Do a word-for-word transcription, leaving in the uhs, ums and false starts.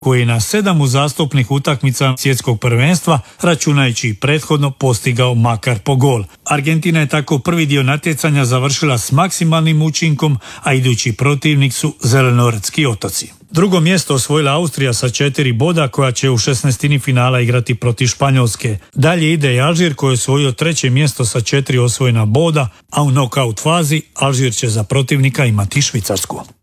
koji je na sedam uzastopnih utakmica svjetskog prvenstva, računajući i prethodno, postigao makar po gol. Argentina je tako prvi dio natjecanja završila s maksimalnim učinkom, a idući protivnik su Zelenorodski otoci. Drugo mjesto osvojila Austrija sa četiri boda, koja će u šesnaestini finala igrati protiv Španjolske. Dalje ide i Alžir koji je osvojio treće mjesto sa četiri osvojena boda, a u nokaut fazi Alžir će za protivnika imati Švicarsku.